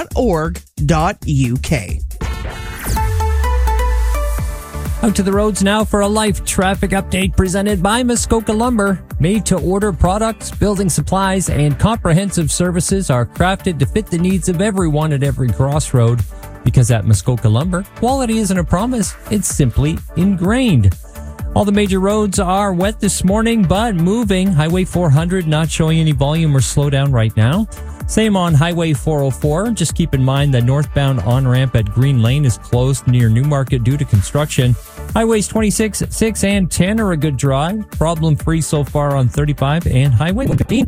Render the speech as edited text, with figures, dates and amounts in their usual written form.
Out to the roads now for a life traffic update presented by Muskoka Lumber. Made-to-order products, building supplies, and comprehensive services are crafted to fit the needs of everyone at every crossroad. Because at Muskoka Lumber, quality isn't a promise, it's simply ingrained. All the major roads are wet this morning, but moving. Highway 400 not showing any volume or slowdown right now. Same on Highway 404. Just keep in mind the northbound on-ramp at Green Lane is closed near Newmarket due to construction. Highways 26, 6, and 10 are a good drive. Problem-free so far on 35 and Highway 15.